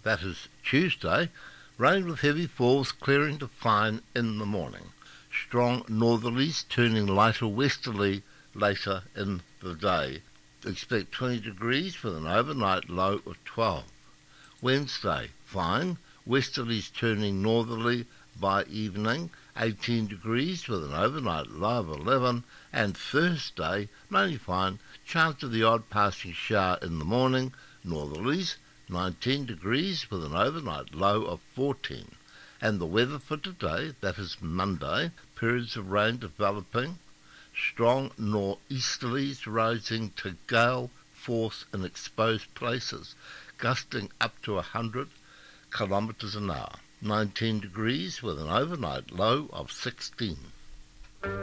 that is Tuesday, rain with heavy falls clearing to fine in the morning. Strong northerlies turning lighter westerly later in the day. Expect 20 degrees with an overnight low of 12. Wednesday, fine, westerlies turning northerly by evening, 18 degrees with an overnight low of 11. And Thursday, mainly fine, chance of the odd passing shower in the morning, northerlies, 19 degrees with an overnight low of 14. And the weather for today, that is Monday, periods of rain developing, strong nor'easterlies rising to gale force in exposed places, gusting up to 100 kilometres an hour, 19 degrees with an overnight low of 16.